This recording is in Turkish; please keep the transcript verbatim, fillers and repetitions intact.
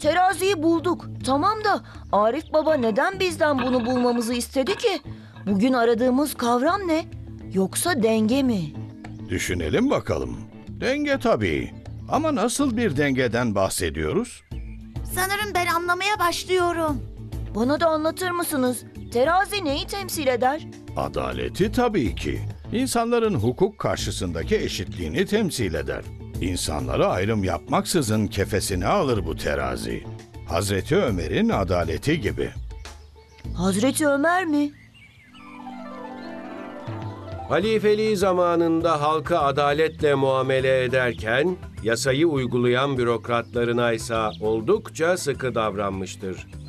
teraziyi bulduk. Tamam da Arif Baba neden bizden bunu bulmamızı istedi ki? Bugün aradığımız kavram ne? Yoksa denge mi? Düşünelim bakalım. Denge tabii. Ama nasıl bir dengeden bahsediyoruz? Sanırım ben anlamaya başlıyorum. Bana da anlatır mısınız? Terazi neyi temsil eder? Adaleti tabii ki. İnsanların hukuk karşısındaki eşitliğini temsil eder. İnsanlara ayrım yapmaksızın kefesine alır bu terazi. Hazreti Ömer'in adaleti gibi. Hazreti Ömer mi? Halifeliği zamanında halka adaletle muamele ederken, yasayı uygulayan bürokratlarına ise oldukça sıkı davranmıştır.